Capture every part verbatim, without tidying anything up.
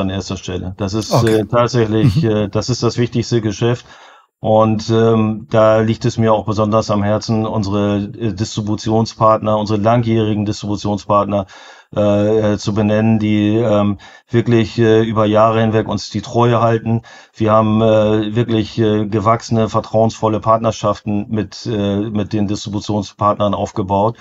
an erster Stelle. Das ist Okay. äh, tatsächlich, Mhm. äh, das ist das wichtigste Geschäft. Und ähm, da liegt es mir auch besonders am Herzen, unsere äh, Distributionspartner, unsere langjährigen Distributionspartner äh, äh, zu benennen, die ähm, wirklich äh, über Jahre hinweg uns die Treue halten. Wir haben äh, wirklich äh, gewachsene, vertrauensvolle Partnerschaften mit äh, mit den Distributionspartnern aufgebaut.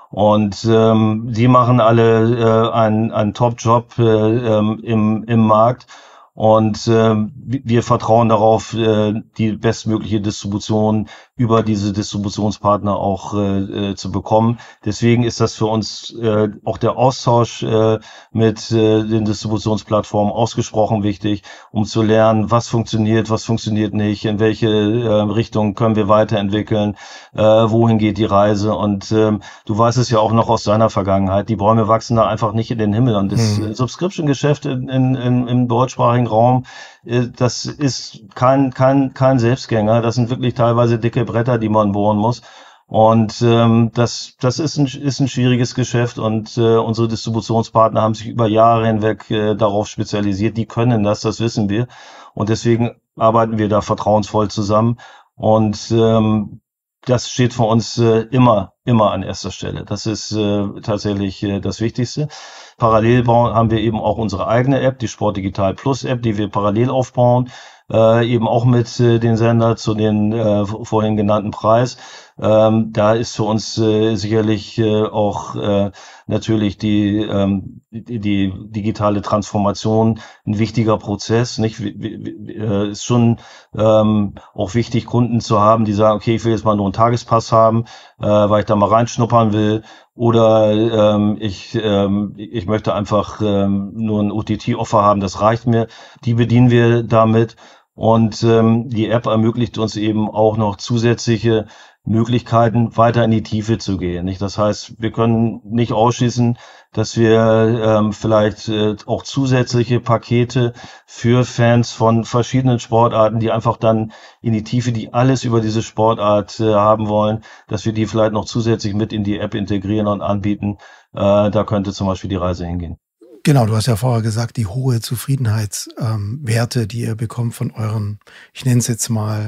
Und ähm, die machen alle äh, einen, einen Top-Job äh, ähm, im, im Markt. Und ähm, wir vertrauen darauf, äh, die bestmögliche Distribution über diese Distributionspartner auch äh, äh, zu bekommen. Deswegen ist das für uns äh, auch der Austausch äh, mit äh, den Distributionsplattformen ausgesprochen wichtig, um zu lernen, was funktioniert, was funktioniert nicht, in welche äh, Richtung können wir weiterentwickeln, äh, wohin geht die Reise. Und ähm, du weißt es ja auch noch aus deiner Vergangenheit, die Bäume wachsen da einfach nicht in den Himmel. Und das Hm. äh, Subscription-Geschäft in, in, in, im deutschsprachigen Raum, äh, das ist kein, kein, kein Selbstgänger. Das sind wirklich teilweise dicke Bretter, die man bohren muss. Und ähm, das, das ist ein, ist ein schwieriges Geschäft und äh, unsere Distributionspartner haben sich über Jahre hinweg äh, darauf spezialisiert. Die können das, das wissen wir. Und deswegen arbeiten wir da vertrauensvoll zusammen. Und ähm, das steht für uns äh, immer, immer an erster Stelle. Das ist äh, tatsächlich äh, das Wichtigste. Parallel bauen, haben wir eben auch unsere eigene App, die Sport Digital Plus App, die wir parallel aufbauen, äh, eben auch mit äh, den Sender zu den äh, vorhin genannten Preis. Ähm, da ist für uns äh, sicherlich äh, auch äh, natürlich die, ähm, die, die digitale Transformation ein wichtiger Prozess. Nicht, wie, wie, äh, ist schon ähm, auch wichtig, Kunden zu haben, die sagen, okay, ich will jetzt mal nur einen Tagespass haben, äh, weil ich da mal reinschnuppern will. Oder ähm, ich ähm, ich möchte einfach ähm, nur ein O T T-Offer haben, das reicht mir. Die bedienen wir damit. Und ähm, die App ermöglicht uns eben auch noch zusätzliche Möglichkeiten, weiter in die Tiefe zu gehen. Nicht? Das heißt, wir können nicht ausschließen, dass wir ähm, vielleicht äh, auch zusätzliche Pakete für Fans von verschiedenen Sportarten, die einfach dann in die Tiefe, die alles über diese Sportart äh, haben wollen, dass wir die vielleicht noch zusätzlich mit in die App integrieren und anbieten. Äh, da könnte zum Beispiel die Reise hingehen. Genau, du hast ja vorher gesagt, die hohe Zufriedenheitswerte, ähm, die ihr bekommt von euren, ich nenne es jetzt mal,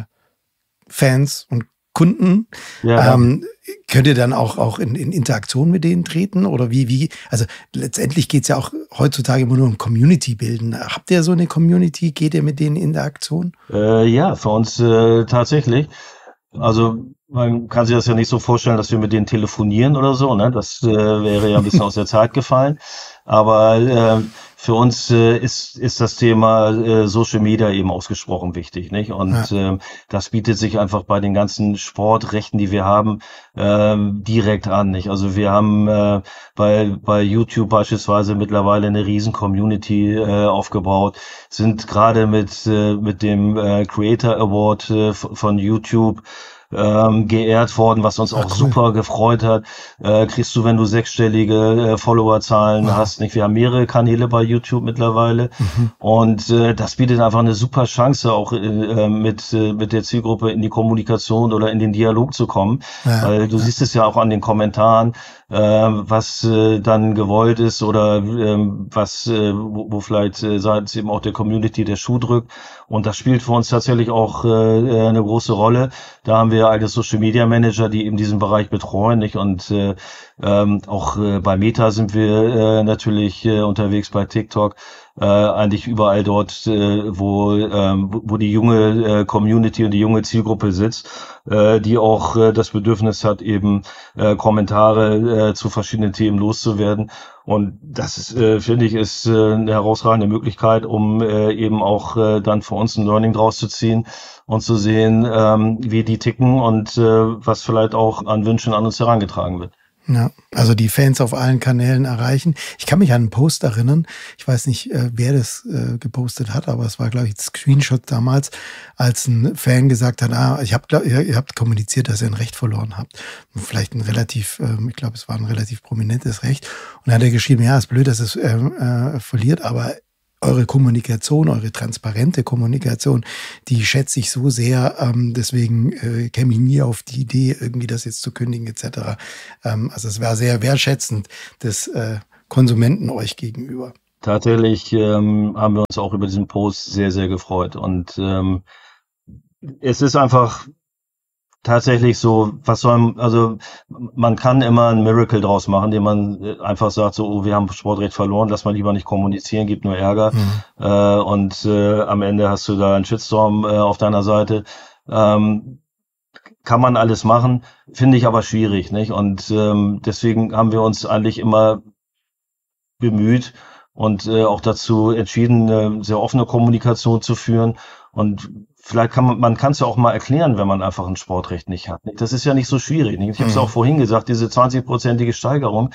Fans und Kunden. Ja, Ähm, könnt ihr dann auch, auch in, in Interaktion mit denen treten? Oder wie, wie? Also letztendlich geht es ja auch heutzutage immer nur um Community bilden. Habt ihr so eine Community? Geht ihr mit denen in Interaktion? äh, ja, für uns äh, tatsächlich. Also man kann sich das ja nicht so vorstellen, dass wir mit denen telefonieren oder so, ne? Das äh, wäre ja ein bisschen aus der Zeit gefallen. Aber äh, für uns äh, ist ist das Thema äh, Social Media eben ausgesprochen wichtig, nicht? Und Ja. äh, das bietet sich einfach bei den ganzen Sportrechten, die wir haben, äh, direkt an, nicht? Also wir haben äh, bei bei YouTube beispielsweise mittlerweile eine riesen Community äh, aufgebaut, sind gerade mit äh, mit dem äh, Creator Award äh, von YouTube ähm, geehrt worden, was uns Ah, auch cool. super gefreut hat. Äh, kriegst du, wenn du sechsstellige äh, Followerzahlen Wow. hast, nicht? Wir haben mehrere Kanäle bei YouTube mittlerweile. Mhm. Und äh, das bietet einfach eine super Chance, auch äh, mit, äh, mit der Zielgruppe in die Kommunikation oder in den Dialog zu kommen. Ja, Weil du ja. siehst es ja auch an den Kommentaren, äh, was äh, dann gewollt ist oder äh, was, äh, wo, wo vielleicht äh, seitens eben auch der Community der Schuh drückt. Und das spielt für uns tatsächlich auch äh, eine große Rolle. Da haben wir eigene Social Media Manager, die eben diesen Bereich betreuen, nicht? Und äh, ähm, auch äh, bei Meta sind wir äh, natürlich äh, unterwegs, bei TikTok, äh, eigentlich überall dort, äh, wo ähm, wo wo die junge äh, Community und die junge Zielgruppe sitzt, äh, die auch äh, das Bedürfnis hat, eben äh, Kommentare äh, zu verschiedenen Themen loszuwerden. Und das ist, äh, finde ich, ist äh, eine herausragende Möglichkeit, um äh, eben auch äh, dann für uns ein Learning draus zu ziehen und zu sehen, ähm, wie die ticken und äh, was vielleicht auch an Wünschen an uns herangetragen wird. Ja, also die Fans auf allen Kanälen erreichen. Ich kann mich an einen Post erinnern. Ich weiß nicht, äh, wer das äh, gepostet hat, aber es war, glaube ich, ein Screenshot damals, als ein Fan gesagt hat, ah, ich habe, ihr, ihr habt kommuniziert, dass ihr ein Recht verloren habt. Vielleicht ein relativ, ähm, ich glaube, es war ein relativ prominentes Recht. Und dann hat er geschrieben, ja, ist blöd, dass es äh, äh, verliert, aber eure Kommunikation, eure transparente Kommunikation, die schätze ich so sehr. Ähm, deswegen äh, käme ich nie auf die Idee, irgendwie das jetzt zu kündigen et cetera. Ähm, also es war sehr wertschätzend des äh, Konsumenten euch gegenüber. Tatsächlich ähm, haben wir uns auch über diesen Post sehr, sehr gefreut. Und ähm, es ist einfach tatsächlich so, was soll man, also man kann immer ein Miracle draus machen, indem man äh, einfach sagt, so, oh, wir haben Sportrecht verloren, lass mal lieber nicht kommunizieren, gibt nur Ärger. Mhm. Äh, und äh, am Ende hast du da einen Shitstorm äh, auf deiner Seite. Ähm, kann man alles machen, finde ich aber schwierig, nicht? Und ähm, deswegen haben wir uns eigentlich immer bemüht und äh, auch dazu entschieden, eine sehr offene Kommunikation zu führen. Und vielleicht kann man, man kann es ja auch mal erklären, wenn man einfach ein Sportrecht nicht hat. Nicht? Das ist ja nicht so schwierig. Nicht? Ich habe es Mhm. auch vorhin gesagt, diese zwanzig-prozentige Steigerung.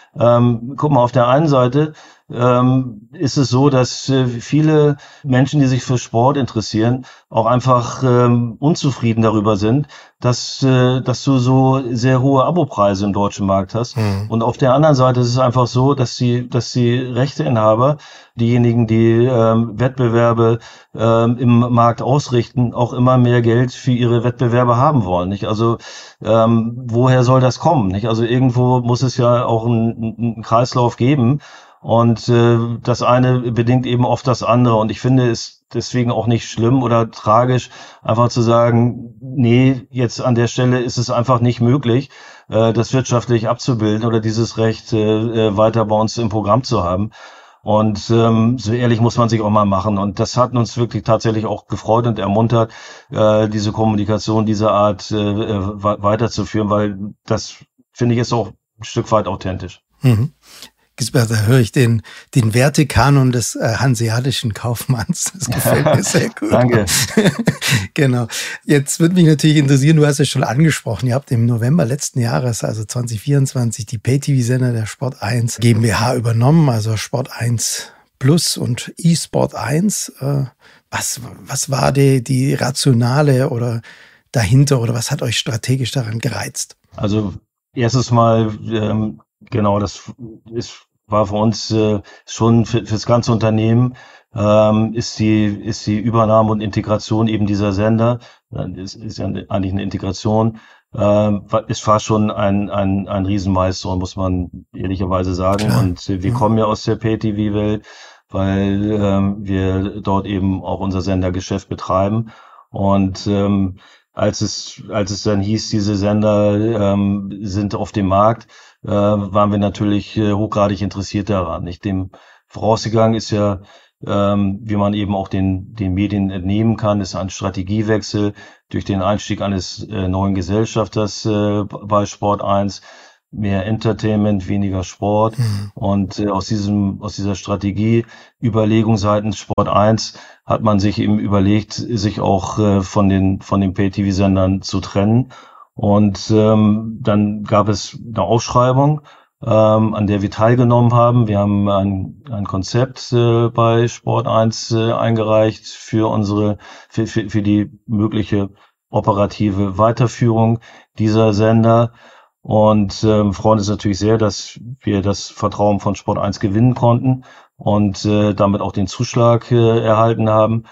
Ähm, guck mal, auf der einen Seite ähm, ist es so, dass äh, viele Menschen, die sich für Sport interessieren, auch einfach ähm, unzufrieden darüber sind, dass, äh, dass du so sehr hohe Abopreise im deutschen Markt hast. Mhm. Und auf der anderen Seite ist es einfach so, dass die, dass die Rechteinhaber, diejenigen, die ähm, Wettbewerbe ähm, im Markt ausrichten, auch immer mehr Geld für ihre Wettbewerbe haben wollen. Nicht? Also ähm, woher soll das kommen? Nicht? Also irgendwo muss es ja auch einen, einen Kreislauf geben. Und äh, das eine bedingt eben oft das andere. Und ich finde es deswegen auch nicht schlimm oder tragisch, einfach zu sagen, nee, jetzt an der Stelle ist es einfach nicht möglich, äh, das wirtschaftlich abzubilden oder dieses Recht äh, weiter bei uns im Programm zu haben. Und ähm, so ehrlich muss man sich auch mal machen. Und das hat uns wirklich tatsächlich auch gefreut und ermuntert, äh, diese Kommunikation dieser Art äh, weiterzuführen, weil das, finde ich, ist auch ein Stück weit authentisch. Mhm. Gisbert, da höre ich den, den Wertekanon des äh, hanseatischen Kaufmanns. Das gefällt mir sehr gut. Danke. Genau. Jetzt würde mich natürlich interessieren, du hast es schon angesprochen, ihr habt im November letzten Jahres, also zwanzig vierundzwanzig, die Pay-T V-Sender der Sport eins GmbH übernommen, also Sport eins Plus und eSport eins. Äh, was, was war die, die Rationale oder dahinter oder was hat euch strategisch daran gereizt? Also erstes Mal, ähm, genau, das ist, war für uns äh, schon für, fürs ganze Unternehmen ähm, ist die ist die Übernahme und Integration eben dieser Sender, ist, ist ja eigentlich eine Integration, äh, ist fast schon ein ein ein Riesenmeister, muss man ehrlicherweise sagen. Klar. Und wir Mhm. kommen ja aus der Pay-T V-Welt, weil ähm, wir dort eben auch unser Sendergeschäft betreiben. Und ähm, als es als es dann hieß, diese Sender ähm, sind auf dem Markt, äh, waren wir natürlich äh, hochgradig interessiert daran. Nicht? Dem vorausgegangen ist ja, ähm, wie man eben auch den den Medien entnehmen kann, ist ein Strategiewechsel durch den Einstieg eines äh, neuen Gesellschafters äh, bei Sport eins. Mehr Entertainment, weniger Sport. Mhm. Und äh, aus diesem aus dieser Strategieüberlegung seitens Sport eins hat man sich eben überlegt, sich auch äh, von den von den Pay-T V-Sendern zu trennen. Und ähm, dann gab es eine Ausschreibung, ähm, an der wir teilgenommen haben. Wir haben ein, ein Konzept äh, bei Sport eins äh, eingereicht für unsere für, für, für die mögliche operative Weiterführung dieser Sender. Und ähm, freuen uns natürlich sehr, dass wir das Vertrauen von Sport eins gewinnen konnten und äh, damit auch den Zuschlag äh, erhalten haben,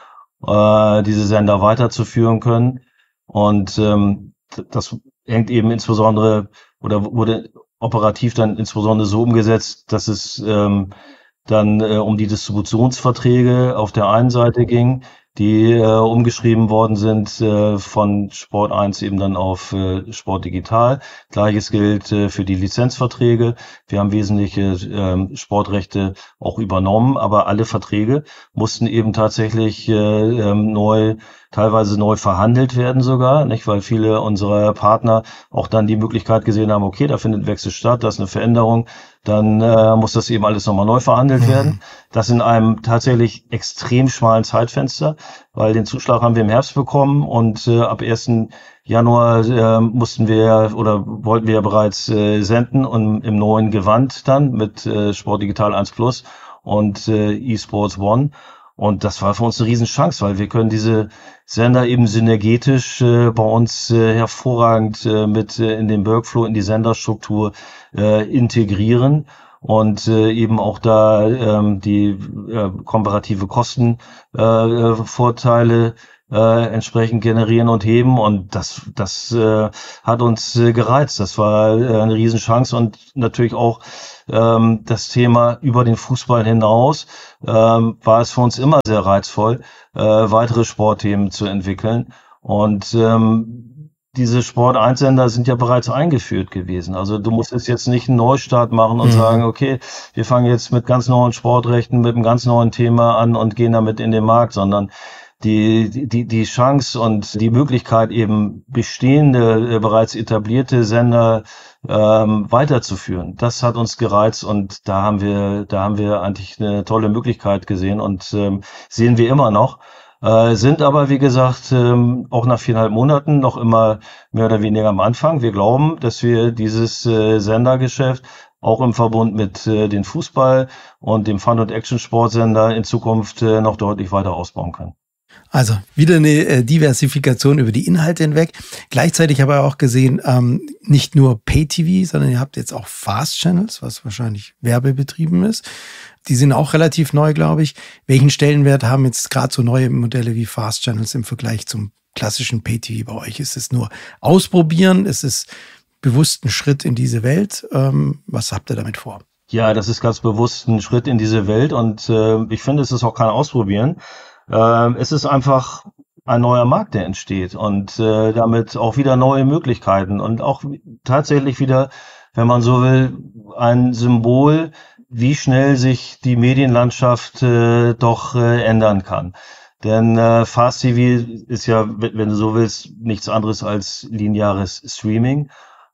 äh, diese Sender weiterzuführen können. Und ähm, das hängt eben insbesondere oder wurde operativ dann insbesondere so umgesetzt, dass es ähm, dann äh, um die Distributionsverträge auf der einen Seite ging, die äh, umgeschrieben worden sind äh, von Sport eins eben dann auf äh, Sport Digital. Gleiches gilt äh, für die Lizenzverträge. Wir haben wesentliche äh, Sportrechte auch übernommen, aber alle Verträge mussten eben tatsächlich äh, äh, neu, teilweise neu verhandelt werden sogar, nicht, weil viele unserer Partner auch dann die Möglichkeit gesehen haben, okay, da findet ein Wechsel statt, da ist eine Veränderung, dann äh, muss das eben alles nochmal neu verhandelt Mhm. werden. Das in einem tatsächlich extrem schmalen Zeitfenster, weil den Zuschlag haben wir im Herbst bekommen und äh, ab ersten Januar äh, mussten wir oder wollten wir ja bereits äh, senden und im neuen Gewand dann mit äh, Sport Digital eins Plus und äh, eSports One. Und das war für uns eine Riesenchance, weil wir können diese Sender eben synergetisch äh, bei uns äh, hervorragend äh, mit äh, in den Workflow, in die Senderstruktur äh, integrieren. und äh, eben auch da ähm, die äh, komparative Kostenvorteile äh, Vorteile, äh, entsprechend generieren und heben, und das das äh, hat uns äh, gereizt. Das war äh, eine Riesenchance, und natürlich auch ähm, das Thema über den Fußball hinaus ähm, war es für uns immer sehr reizvoll, äh, weitere Sportthemen zu entwickeln, und ähm, diese Sport eins Sender sind ja bereits eingeführt gewesen. Also du musst jetzt nicht einen Neustart machen und mhm. sagen, okay, wir fangen jetzt mit ganz neuen Sportrechten, mit einem ganz neuen Thema an und gehen damit in den Markt, sondern die, die, die Chance und die Möglichkeit, eben bestehende, bereits etablierte Sender ähm, weiterzuführen, das hat uns gereizt, und da haben wir, da haben wir eigentlich eine tolle Möglichkeit gesehen, und ähm, sehen wir immer noch. Äh, sind aber, wie gesagt, ähm, auch nach viereinhalb Monaten noch immer mehr oder weniger am Anfang. Wir glauben, dass wir dieses äh, Sendergeschäft auch im Verbund mit äh, dem Fußball und dem Fun- und Action-Sportsender in Zukunft äh, noch deutlich weiter ausbauen können. Also wieder eine äh, Diversifikation über die Inhalte hinweg. Gleichzeitig habe ich auch gesehen, ähm, nicht nur Pay-T V, sondern ihr habt jetzt auch Fast-Channels, was wahrscheinlich werbebetrieben ist. Die sind auch relativ neu, glaube ich. Welchen Stellenwert haben jetzt gerade so neue Modelle wie Fast-Channels im Vergleich zum klassischen Pay-T V bei euch? Ist es nur Ausprobieren? Ist es bewusst ein Schritt in diese Welt? Ähm, was habt ihr damit vor? Ja, das ist ganz bewusst ein Schritt in diese Welt, und äh, ich finde, es ist auch kein Ausprobieren. Äh, es ist einfach ein neuer Markt, der entsteht, und äh, damit auch wieder neue Möglichkeiten und auch tatsächlich wieder, wenn man so will, ein Symbol, wie schnell sich die Medienlandschaft äh, doch äh, ändern kann. Denn äh, Fast T V ist ja, wenn du so willst, nichts anderes als lineares Streaming.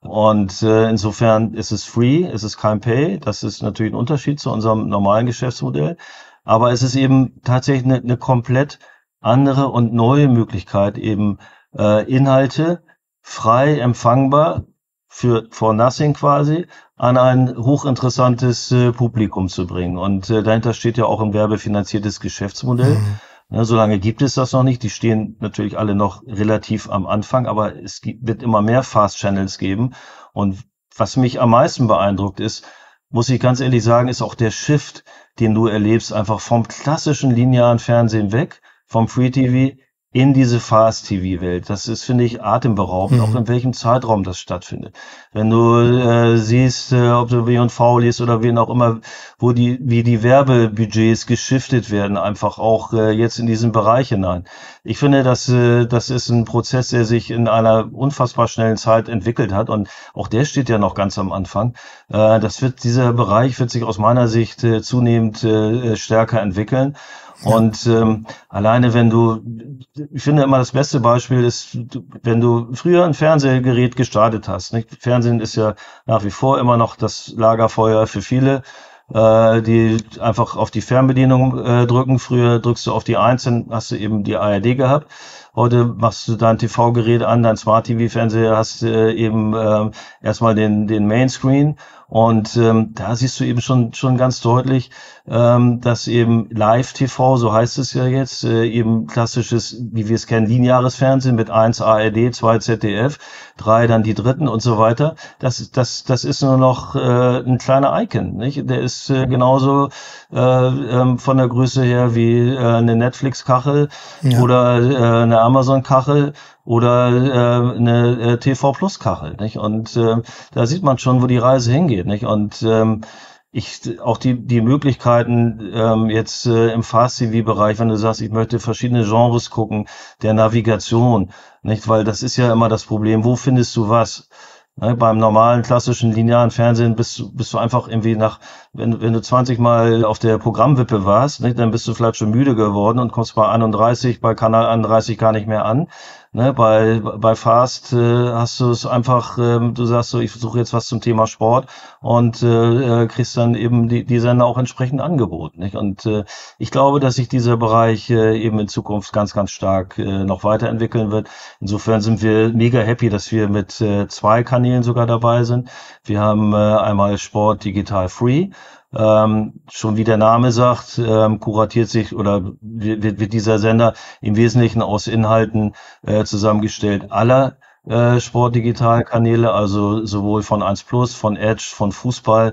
Und äh, insofern ist es free, es ist kein Pay. Das ist natürlich ein Unterschied zu unserem normalen Geschäftsmodell. Aber es ist eben tatsächlich eine, eine komplett andere und neue Möglichkeit, eben äh, Inhalte frei empfangbar für for nothing quasi an ein hochinteressantes äh, Publikum zu bringen. Und äh, dahinter steht ja auch ein werbefinanziertes Geschäftsmodell. Mhm. Ja, solange gibt es das noch nicht. Die stehen natürlich alle noch relativ am Anfang, aber es gibt, wird immer mehr Fast-Channels geben. Und was mich am meisten beeindruckt ist, muss ich ganz ehrlich sagen, ist auch der Shift, den du erlebst, einfach vom klassischen linearen Fernsehen weg, vom Free-T V in diese Fast-T V-Welt. Das ist, finde ich, atemberaubend, mhm. auch in welchem Zeitraum das stattfindet. Wenn du äh, siehst, äh, ob du W und V liest oder wen auch immer, wo die, wie die Werbebudgets geschiftet werden, einfach auch äh, jetzt in diesen Bereich hinein. Ich finde, dass äh, das ist ein Prozess, der sich in einer unfassbar schnellen Zeit entwickelt hat, und auch der steht ja noch ganz am Anfang. Äh, das wird, dieser Bereich wird sich aus meiner Sicht äh, zunehmend äh, stärker entwickeln. Ja. Und ähm, alleine wenn du, ich finde immer das beste Beispiel ist, wenn du früher ein Fernsehgerät gestartet hast. Nicht? Fernsehen ist ja nach wie vor immer noch das Lagerfeuer für viele, äh, die einfach auf die Fernbedienung äh, drücken. Früher drückst du auf die eins, dann hast du eben die A R D gehabt. Heute machst du dein T V-Gerät an, dein Smart-T V-Fernseher, hast äh, eben äh, erstmal den den Mainscreen. Und ähm, da siehst du eben schon schon ganz deutlich, ähm, dass eben Live-T V, so heißt es ja jetzt, äh, eben klassisches, wie wir es kennen, lineares Fernsehen mit eins A R D, zwei Z D F, drei dann die dritten und so weiter. Das das das ist nur noch äh, ein kleiner Icon, nicht? Der ist äh, genauso äh, ähm, von der Größe her wie äh, eine Netflix-Kachel ja. oder äh, eine Amazon-Kachel oder äh, eine äh, T V Plus Kachel, nicht? Und äh, da sieht man schon, wo die Reise hingeht, nicht? Und ähm, ich auch die die Möglichkeiten ähm, jetzt äh, im Fast-T V-Bereich, wenn du sagst, ich möchte verschiedene Genres gucken, der Navigation, nicht? Weil das ist ja immer das Problem, wo findest du was? Ne, beim normalen, klassischen, linearen Fernsehen bist du, bist du einfach irgendwie nach, wenn, wenn du zwanzig Mal auf der Programmwippe warst, nicht, dann bist du vielleicht schon müde geworden und kommst bei einunddreißig, bei Kanal einunddreißig gar nicht mehr an. Ne, bei, bei Fast äh, hast du es einfach, ähm, du sagst so, ich suche jetzt was zum Thema Sport und äh, kriegst dann eben die, die Sender auch entsprechend angeboten. Nicht? Und äh, ich glaube, dass sich dieser Bereich äh, eben in Zukunft ganz, ganz stark äh, noch weiterentwickeln wird. Insofern sind wir mega happy, dass wir mit äh, zwei Kanälen sogar dabei sind. Wir haben äh, einmal Sport Digital Free. Ähm, schon wie der Name sagt, ähm, kuratiert sich oder wird, wird dieser Sender im Wesentlichen aus Inhalten äh, zusammengestellt aller äh, Sportdigitalkanäle, also sowohl von eins Plus, von Edge, von Fußball,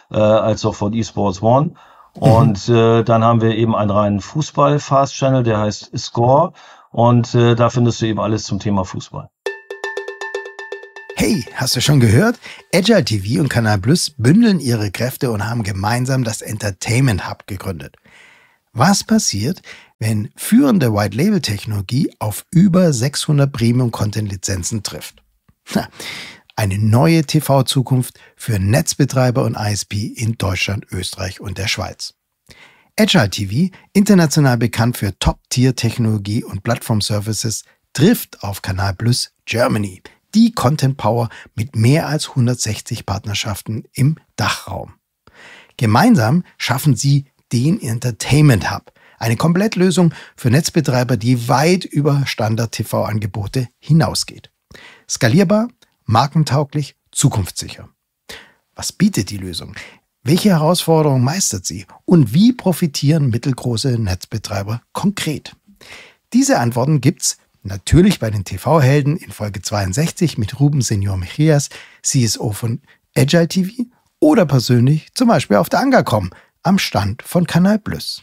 äh, als auch von eSports One. Und äh, dann haben wir eben einen reinen Fußball-Fast-Channel, der heißt Score. Und äh, da findest du eben alles zum Thema Fußball. Hey, hast du schon gehört? Agile T V und Kanal Plus bündeln ihre Kräfte und haben gemeinsam das Entertainment Hub gegründet. Was passiert, wenn führende White-Label-Technologie auf über sechshundert Premium-Content-Lizenzen trifft? Na, eine neue T V-Zukunft für Netzbetreiber und I S P in Deutschland, Österreich und der Schweiz. Agile T V, international bekannt für Top-Tier-Technologie und Plattform-Services, trifft auf Kanal Plus Germany, die Content Power mit mehr als hundertsechzig Partnerschaften im Dachraum. Gemeinsam schaffen sie den Entertainment Hub, eine Komplettlösung für Netzbetreiber, die weit über Standard-T V-Angebote hinausgeht. Skalierbar, markentauglich, zukunftssicher. Was bietet die Lösung? Welche Herausforderungen meistert sie? Und wie profitieren mittelgroße Netzbetreiber konkret? Diese Antworten gibt's natürlich bei den T V-Helden in Folge zweiundsechzig mit Ruben Senior Mejias, C S O von Agile T V, oder persönlich zum Beispiel auf der Angacom am Stand von Kanal Plus.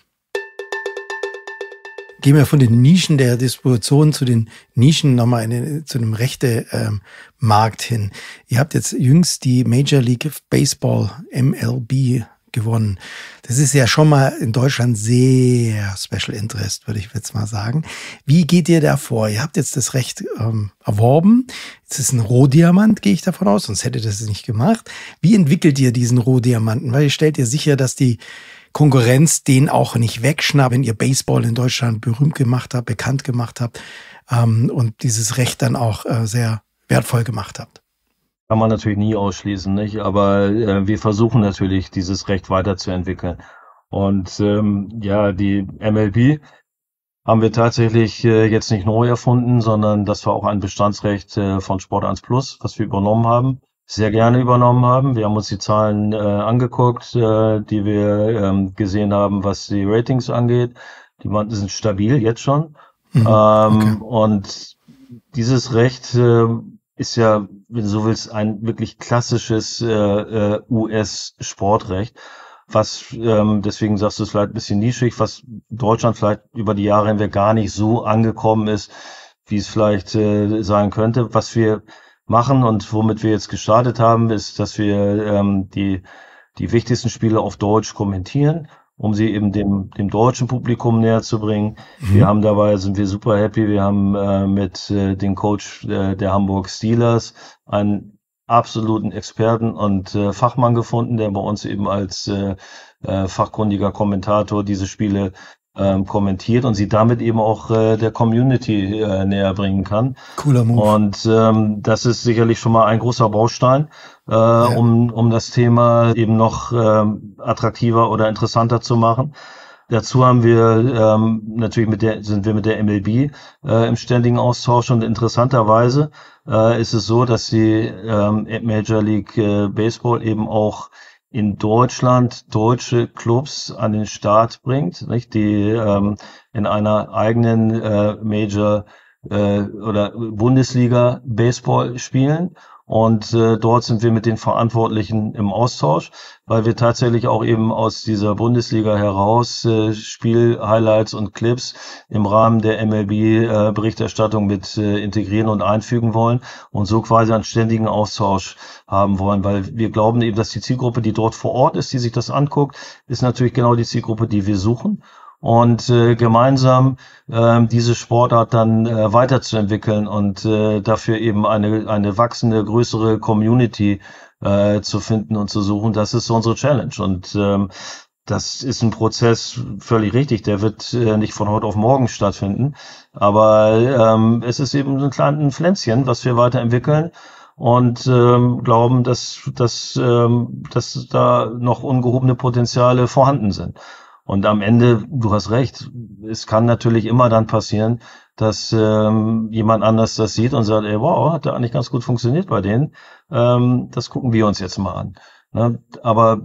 Gehen wir von den Nischen der Distribution zu den Nischen nochmal in den, zu einem Rechte-Markt ähm, hin. Ihr habt jetzt jüngst die Major League Baseball M L B gewonnen. Das ist ja schon mal in Deutschland sehr Special Interest, würde ich jetzt mal sagen. Wie geht ihr da vor? Ihr habt jetzt das Recht ähm, erworben. Es ist ein Rohdiamant, gehe ich davon aus, sonst hättet ihr das nicht gemacht. Wie entwickelt ihr diesen Rohdiamanten? Weil ihr stellt ihr sicher, dass die Konkurrenz den auch nicht wegschnappt, wenn ihr Baseball in Deutschland berühmt gemacht habt, bekannt gemacht habt ähm, und dieses Recht dann auch äh, sehr wertvoll gemacht habt. Kann man natürlich nie ausschließen, nicht? Aber äh, wir versuchen natürlich, dieses Recht weiterzuentwickeln. Und ähm, ja, die M L B haben wir tatsächlich äh, jetzt nicht neu erfunden, sondern das war auch ein Bestandsrecht äh, von Sport eins Plus, was wir übernommen haben. Sehr gerne übernommen haben. Wir haben uns die Zahlen äh, angeguckt, äh, die wir ähm, gesehen haben, was die Ratings angeht. Die sind stabil jetzt schon. Mhm, okay. ähm, und dieses Recht äh, ist ja, wenn du so willst, ein wirklich klassisches äh, äh, U S-Sportrecht, was, ähm, deswegen sagst du es vielleicht ein bisschen nischig, was Deutschland vielleicht über die Jahre hinweg gar nicht so angekommen ist, wie es vielleicht äh, sein könnte. Was wir machen und womit wir jetzt gestartet haben, ist, dass wir ähm, die die wichtigsten Spiele auf Deutsch kommentieren, um sie eben dem dem deutschen Publikum näher zu bringen. Mhm. Wir haben dabei, sind wir super happy, wir haben äh, mit äh, dem Coach äh, der Hamburg Steelers einen absoluten Experten und äh, Fachmann gefunden, der bei uns eben als äh, äh, fachkundiger Kommentator diese Spiele Ähm, kommentiert und sie damit eben auch äh, der Community äh, näher bringen kann. Cooler Move. Und ähm, das ist sicherlich schon mal ein großer Baustein, äh, ja. um um das Thema eben noch ähm, attraktiver oder interessanter zu machen. Dazu haben wir ähm, natürlich mit der sind wir mit der M L B äh, im ständigen Austausch und interessanterweise äh, ist es so, dass die ähm, Major League äh, Baseball eben auch in Deutschland deutsche Clubs an den Start bringt, nicht, die ähm, in einer eigenen äh, Major äh, oder Bundesliga Baseball spielen. Und äh, dort sind wir mit den Verantwortlichen im Austausch, weil wir tatsächlich auch eben aus dieser Bundesliga heraus äh, Spiel-Highlights und Clips im Rahmen der M L B-Berichterstattung äh, mit äh, integrieren und einfügen wollen und so quasi einen ständigen Austausch haben wollen, weil wir glauben eben, dass die Zielgruppe, die dort vor Ort ist, die sich das anguckt, ist natürlich genau die Zielgruppe, die wir suchen. Und äh, gemeinsam äh, diese Sportart dann äh, weiterzuentwickeln und äh, dafür eben eine eine wachsende, größere Community äh, zu finden und zu suchen, das ist so unsere Challenge. Und ähm, das ist ein Prozess, völlig richtig, der wird äh, nicht von heute auf morgen stattfinden, aber ähm, es ist eben ein kleines Pflänzchen, was wir weiterentwickeln und ähm, glauben, dass, dass, ähm, dass da noch ungehobene Potenziale vorhanden sind. Und am Ende, du hast recht, es kann natürlich immer dann passieren, dass ähm, jemand anders das sieht und sagt, ey, wow, hat ja eigentlich ganz gut funktioniert bei denen. Ähm, das gucken wir uns jetzt mal an. Ne? Aber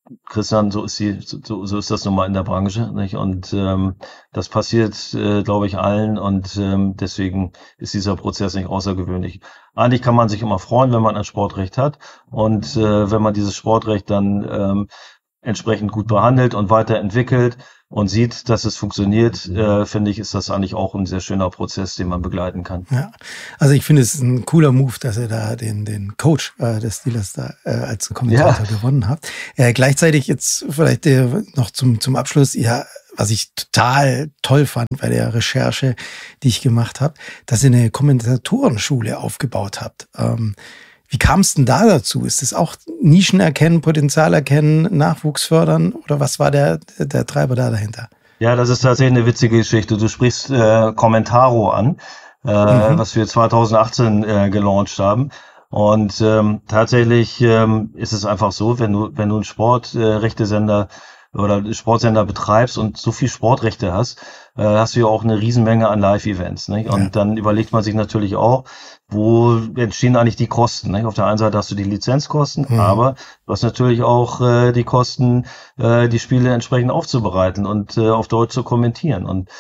Christian, so ist sie, so, so ist das nun mal in der Branche, nicht? Und ähm, das passiert, äh, glaube ich, allen und ähm, deswegen ist dieser Prozess nicht außergewöhnlich. Eigentlich kann man sich immer freuen, wenn man ein Sportrecht hat und äh, wenn man dieses Sportrecht dann ähm, entsprechend gut behandelt und weiterentwickelt und sieht, dass es funktioniert, äh, finde ich, ist das eigentlich auch ein sehr schöner Prozess, den man begleiten kann. Ja, also ich finde es ist ein cooler Move, dass ihr da den den Coach äh, des Steelers da äh, als Kommentator ja. gewonnen habt. Äh, gleichzeitig jetzt vielleicht äh, noch zum zum Abschluss, ja, was ich total toll fand bei der Recherche, die ich gemacht habe, dass ihr eine Kommentatorenschule aufgebaut habt. Ähm, Wie kam es denn da dazu? Ist es auch Nischen erkennen, Potenzial erkennen, Nachwuchs fördern oder was war der, der Treiber da dahinter? Ja, das ist tatsächlich eine witzige Geschichte. Du sprichst äh, Commentaro an, äh, mhm. was wir zwanzig achtzehn äh, gelauncht haben. Und ähm, tatsächlich ähm, ist es einfach so, wenn du wenn du einen Sportrechtesender äh, oder Sportsender betreibst und so viel Sportrechte hast, äh, hast du ja auch eine Riesenmenge an Live-Events, nicht? Und ja. dann überlegt man sich natürlich auch, wo entstehen eigentlich die Kosten, nicht? Auf der einen Seite hast du die Lizenzkosten, mhm. aber du hast natürlich auch äh, die Kosten, äh, die Spiele entsprechend aufzubereiten und äh, auf Deutsch zu kommentieren. Und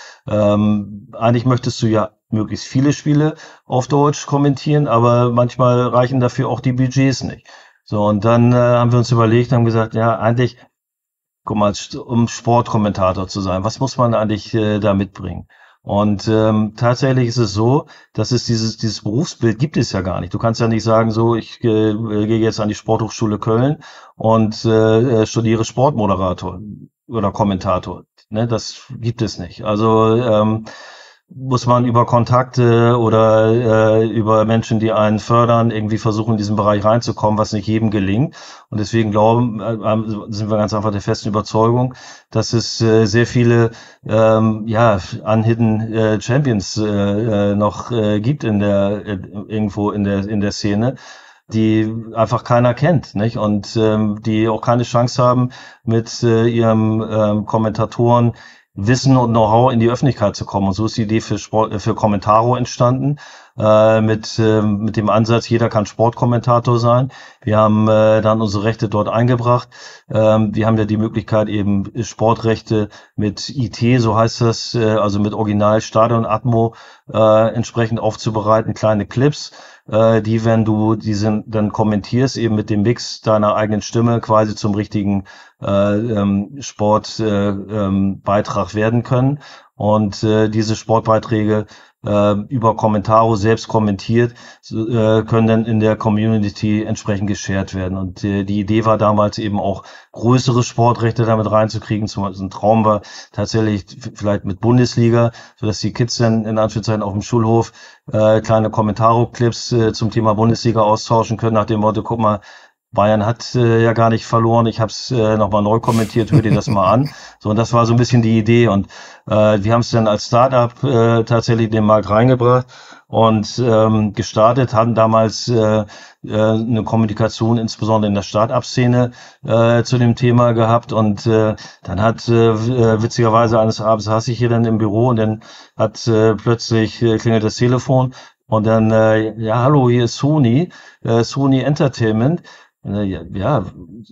ähm, eigentlich möchtest du ja möglichst viele Spiele auf Deutsch kommentieren, aber manchmal reichen dafür auch die Budgets nicht. So, und dann äh, haben wir uns überlegt, haben gesagt, ja, eigentlich guck mal, um Sportkommentator zu sein, was muss man eigentlich äh, da mitbringen? Und ähm, tatsächlich ist es so, dass es dieses dieses Berufsbild gibt es ja gar nicht. Du kannst ja nicht sagen, so ich äh, gehe jetzt an die Sporthochschule Köln und äh, studiere Sportmoderator oder Kommentator. Ne, das gibt es nicht. Also ähm, muss man über Kontakte oder äh, über Menschen, die einen fördern, irgendwie versuchen, in diesen Bereich reinzukommen, was nicht jedem gelingt. Und deswegen glauben, äh, sind wir ganz einfach der festen Überzeugung, dass es äh, sehr viele ähm, ja unhidden äh, Champions äh, noch äh, gibt in der äh, irgendwo in der in der Szene, die einfach keiner kennt, nicht? Und ähm, die auch keine Chance haben, mit äh, ihrem ähm, Kommentatoren Wissen und Know-how in die Öffentlichkeit zu kommen. Und so ist die Idee für Sport, für Commentaro entstanden, äh, mit, äh, mit dem Ansatz, jeder kann Sportkommentator sein. Wir haben äh, dann unsere Rechte dort eingebracht. Ähm, wir haben ja die Möglichkeit, eben Sportrechte mit I T, so heißt das, äh, also mit Original Stadion Atmo äh, entsprechend aufzubereiten, kleine Clips, äh, die, wenn du diese dann kommentierst, eben mit dem Mix deiner eigenen Stimme quasi zum richtigen äh, ähm, Sportbeitrag äh, ähm, werden können. Und äh, diese Sportbeiträge äh, über Commentaro selbst kommentiert, äh, können dann in der Community entsprechend geshared werden. Und äh, die Idee war damals eben auch, größere Sportrechte damit reinzukriegen. Zum Beispiel ein Traum war tatsächlich vielleicht mit Bundesliga, sodass die Kids dann in Anführungszeichen auf dem Schulhof äh, kleine Commentaro-Clips äh, zum Thema Bundesliga austauschen können, nach dem Motto, guck mal, Bayern hat äh, ja gar nicht verloren. Ich habe es äh, nochmal neu kommentiert, hör dir das mal an. So, und das war so ein bisschen die Idee. Und äh, wir haben es dann als Startup äh, tatsächlich in den Markt reingebracht und ähm, gestartet, hatten damals äh, äh, eine Kommunikation insbesondere in der Start-up-Szene äh, zu dem Thema gehabt. Und äh, dann hat äh, witzigerweise eines Abends saß ich hier dann im Büro und dann hat äh, plötzlich äh, klingelt das Telefon und dann, äh, ja, hallo, hier ist Sony, äh, Sony Entertainment. Ja, ja,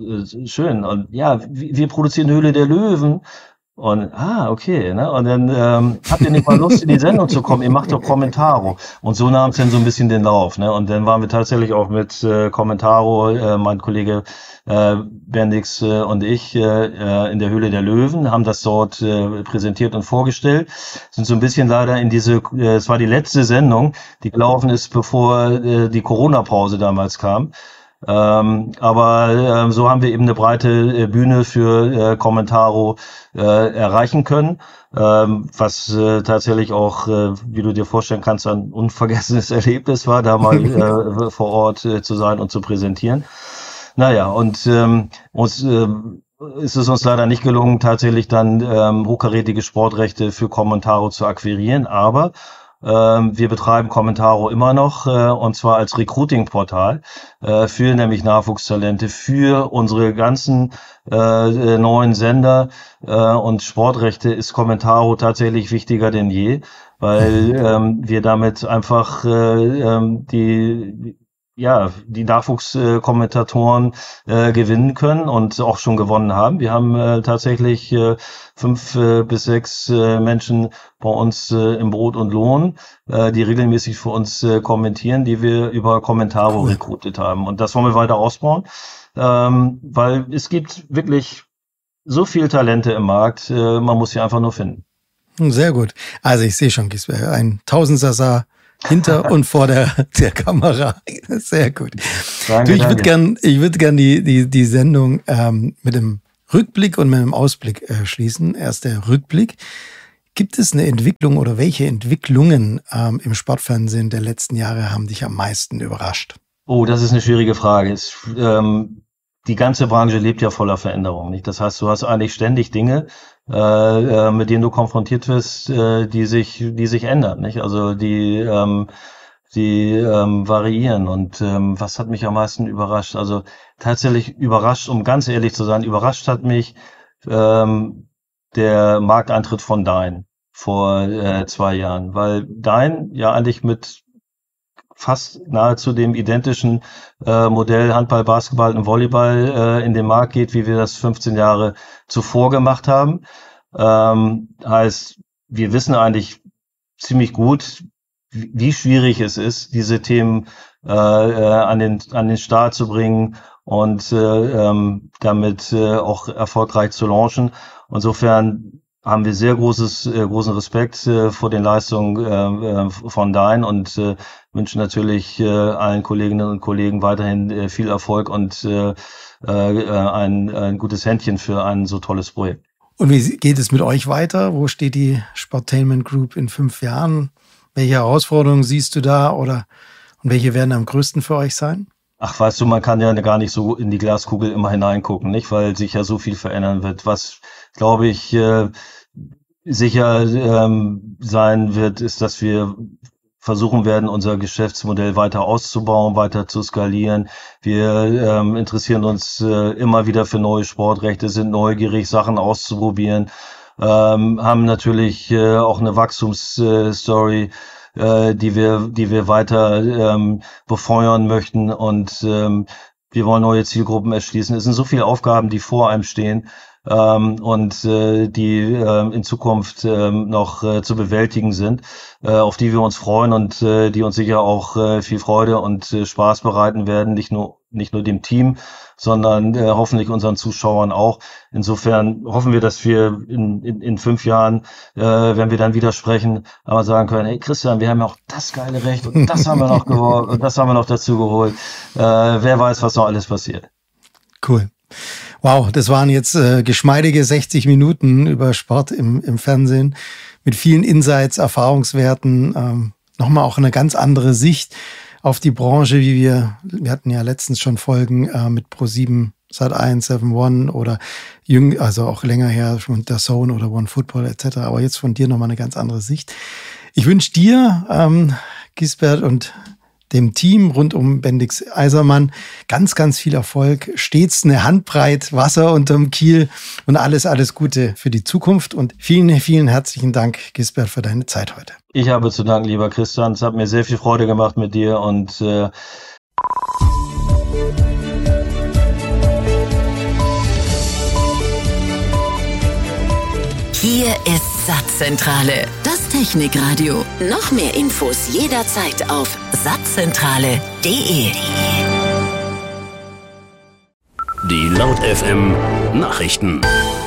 schön. Und ja, wir produzieren Höhle der Löwen. Und, ah, okay, ne? Und dann, ähm, habt ihr nicht mal Lust, in die Sendung zu kommen? Ihr macht doch Commentaro. Und so nahm es dann so ein bisschen den Lauf, ne? Und dann waren wir tatsächlich auch mit äh, Commentaro, äh, mein Kollege äh, Bendix äh, und ich äh, in der Höhle der Löwen, haben das dort äh, präsentiert und vorgestellt. Sind so ein bisschen leider in diese, äh, es war die letzte Sendung, die gelaufen ist, bevor äh, die Corona-Pause damals kam. Ähm, aber äh, so haben wir eben eine breite äh, Bühne für äh, Commentaro äh, erreichen können, ähm, was äh, tatsächlich auch, äh, wie du dir vorstellen kannst, ein unvergessenes Erlebnis war, da mal äh, vor Ort äh, zu sein und zu präsentieren. Naja, und ähm, uns äh, ist es uns leider nicht gelungen, tatsächlich dann ähm, hochkarätige Sportrechte für Commentaro zu akquirieren, aber Ähm, wir betreiben Commentaro immer noch, äh, und zwar als Recruiting-Portal äh, für nämlich Nachwuchstalente, für unsere ganzen äh, neuen Sender äh, und Sportrechte ist Commentaro tatsächlich wichtiger denn je, weil ähm, wir damit einfach äh, ähm, die ja, die Nachwuchskommentatoren äh, gewinnen können und auch schon gewonnen haben. Wir haben äh, tatsächlich äh, fünf äh, bis sechs äh, Menschen bei uns äh, im Brot und Lohn, äh, die regelmäßig für uns äh, kommentieren, die wir über Kommentare cool. rekrutiert haben. Und das wollen wir weiter ausbauen, ähm, weil es gibt wirklich so viel Talente im Markt, äh, man muss sie einfach nur finden. Sehr gut. Also ich sehe schon, Gisbert, ein Tausendsasa hinter und vor der, der Kamera. Sehr gut. Danke, du, ich würde gern, ich würde gern die, die, die Sendung ähm, mit dem Rückblick und mit dem Ausblick äh, schließen. Erst der Rückblick. Gibt es eine Entwicklung oder welche Entwicklungen ähm, im Sportfernsehen der letzten Jahre haben dich am meisten überrascht? Oh, das ist eine schwierige Frage. Es, ähm, die ganze Branche lebt ja voller Veränderung, nicht? Das heißt, du hast eigentlich ständig Dinge, äh, mit denen du konfrontiert wirst, äh, die sich, die sich ändern, nicht? Also die, ähm, die ähm, variieren. Und ähm, was hat mich am meisten überrascht? Also tatsächlich überrascht, um ganz ehrlich zu sein, überrascht hat mich ähm, der Markteintritt von Dyn vor äh, zwei Jahren, weil Dyn ja eigentlich mit fast nahezu dem identischen äh, Modell Handball, Basketball und Volleyball äh, in den Markt geht, wie wir das fünfzehn Jahre zuvor gemacht haben. Ähm, heißt, wir wissen eigentlich ziemlich gut, wie, wie schwierig es ist, diese Themen äh, an den an den Start zu bringen und äh, ähm, damit äh, auch erfolgreich zu launchen. Insofern haben wir sehr großes, äh, großen Respekt äh, vor den Leistungen äh, von Dyn und äh, wünschen natürlich äh, allen Kolleginnen und Kollegen weiterhin äh, viel Erfolg und äh, äh, ein, ein gutes Händchen für ein so tolles Projekt. Und wie geht es mit euch weiter? Wo steht die Sportainment Group in fünf Jahren? Welche Herausforderungen siehst du da oder und welche werden am größten für euch sein? Ach, weißt du, man kann ja gar nicht so in die Glaskugel immer hineingucken, nicht? Weil sich ja so viel verändern wird. Was, glaube ich, äh, sicher ähm, sein wird, ist, dass wir versuchen werden, unser Geschäftsmodell weiter auszubauen, weiter zu skalieren. Wir ähm, interessieren uns äh, immer wieder für neue Sportrechte, sind neugierig, Sachen auszuprobieren, ähm, haben natürlich äh, auch eine Wachstumsstory, äh, die wir, die wir weiter ähm, befeuern möchten und ähm, wir wollen neue Zielgruppen erschließen. Es sind so viele Aufgaben, die vor einem stehen. Ähm, und äh, die äh, in Zukunft äh, noch äh, zu bewältigen sind, äh, auf die wir uns freuen und äh, die uns sicher auch äh, viel Freude und äh, Spaß bereiten werden, nicht nur nicht nur dem Team, sondern äh, hoffentlich unseren Zuschauern auch. Insofern hoffen wir, dass wir in, in, in fünf Jahren, äh, wenn wir dann wieder sprechen, aber sagen können, hey Christian, wir haben ja auch das geile Recht und das haben wir noch geholt und das haben wir noch dazu geholt. Äh, wer weiß, was noch alles passiert. Cool. Wow, das waren jetzt äh, geschmeidige sechzig Minuten über Sport im, im Fernsehen mit vielen Insights, Erfahrungswerten, ähm, nochmal auch eine ganz andere Sicht auf die Branche, wie wir, wir hatten ja letztens schon Folgen äh, mit ProSieben, Sat eins, Seven One oder jüng, also auch länger her schon der Zone oder One Football et cetera. Aber jetzt von dir nochmal eine ganz andere Sicht. Ich wünsche dir, ähm, Gisbert und dem Team rund um Bendix Eisermann ganz, ganz viel Erfolg, stets eine Handbreit Wasser unterm Kiel und alles, alles Gute für die Zukunft und vielen, vielen herzlichen Dank, Gisbert, für deine Zeit heute. Ich habe zu danken, lieber Christian. Es hat mir sehr viel Freude gemacht mit dir und äh Hier ist Satzzentrale, das Technikradio. Noch mehr Infos jederzeit auf satzzentrale punkt de. Die Laut F M Nachrichten.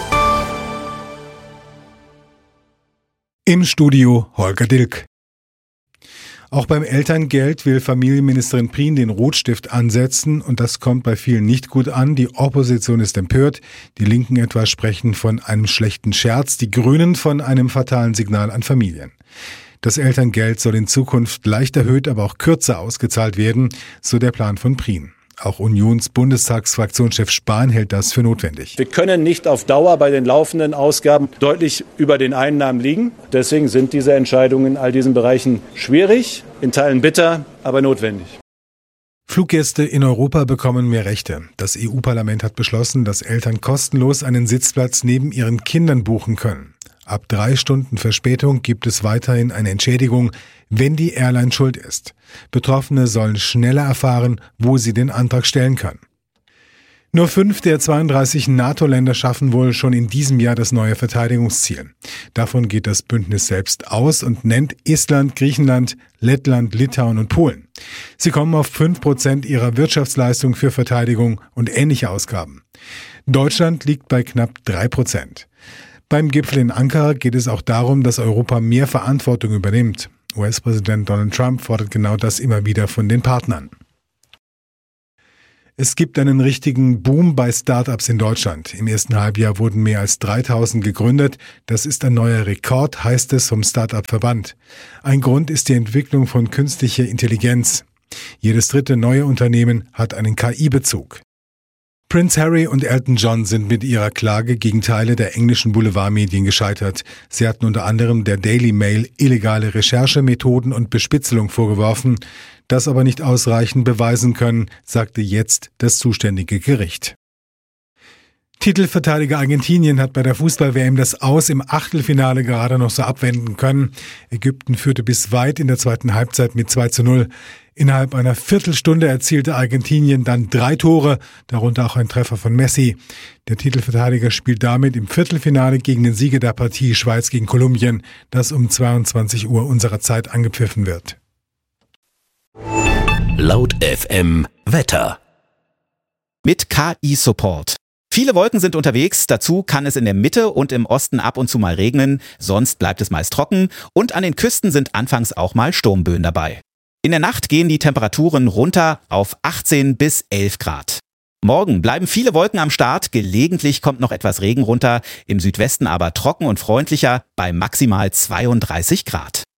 Im Studio Holger Dilk. Auch beim Elterngeld will Familienministerin Prien den Rotstift ansetzen und das kommt bei vielen nicht gut an. Die Opposition ist empört, die Linken etwa sprechen von einem schlechten Scherz, die Grünen von einem fatalen Signal an Familien. Das Elterngeld soll in Zukunft leicht erhöht, aber auch kürzer ausgezahlt werden, so der Plan von Prien. Auch Unions-Bundestagsfraktionschef Spahn hält das für notwendig. Wir können nicht auf Dauer bei den laufenden Ausgaben deutlich über den Einnahmen liegen. Deswegen sind diese Entscheidungen in all diesen Bereichen schwierig, in Teilen bitter, aber notwendig. Fluggäste in Europa bekommen mehr Rechte. Das E U-Parlament hat beschlossen, dass Eltern kostenlos einen Sitzplatz neben ihren Kindern buchen können. Ab drei Stunden Verspätung gibt es weiterhin eine Entschädigung, wenn die Airline schuld ist. Betroffene sollen schneller erfahren, wo sie den Antrag stellen können. Nur fünf der zweiunddreißig NATO-Länder schaffen wohl schon in diesem Jahr das neue Verteidigungsziel. Davon geht das Bündnis selbst aus und nennt Estland, Griechenland, Lettland, Litauen und Polen. Sie kommen auf fünf Prozent ihrer Wirtschaftsleistung für Verteidigung und ähnliche Ausgaben. Deutschland liegt bei knapp drei Prozent. Beim Gipfel in Ankara geht es auch darum, dass Europa mehr Verantwortung übernimmt. U S-Präsident Donald Trump fordert genau das immer wieder von den Partnern. Es gibt einen richtigen Boom bei Startups in Deutschland. Im ersten Halbjahr wurden mehr als dreitausend gegründet. Das ist ein neuer Rekord, heißt es vom Startup-Verband. Ein Grund ist die Entwicklung von künstlicher Intelligenz. Jedes dritte neue Unternehmen hat einen K I-Bezug. Prince Harry und Elton John sind mit ihrer Klage gegen Teile der englischen Boulevardmedien gescheitert. Sie hatten unter anderem der Daily Mail illegale Recherchemethoden und Bespitzelung vorgeworfen, das aber nicht ausreichend beweisen können, sagte jetzt das zuständige Gericht. Titelverteidiger Argentinien hat bei der Fußball-W M das Aus im Achtelfinale gerade noch so abwenden können. Ägypten führte bis weit in der zweiten Halbzeit mit zwei zu null. Innerhalb einer Viertelstunde erzielte Argentinien dann drei Tore, darunter auch ein Treffer von Messi. Der Titelverteidiger spielt damit im Viertelfinale gegen den Sieger der Partie Schweiz gegen Kolumbien, das um zweiundzwanzig Uhr unserer Zeit angepfiffen wird. Laut F M Wetter. Mit K I-Support. Viele Wolken sind unterwegs, dazu kann es in der Mitte und im Osten ab und zu mal regnen, sonst bleibt es meist trocken und an den Küsten sind anfangs auch mal Sturmböen dabei. In der Nacht gehen die Temperaturen runter auf achtzehn bis elf Grad. Morgen bleiben viele Wolken am Start, gelegentlich kommt noch etwas Regen runter, im Südwesten aber trocken und freundlicher bei maximal zweiunddreißig Grad.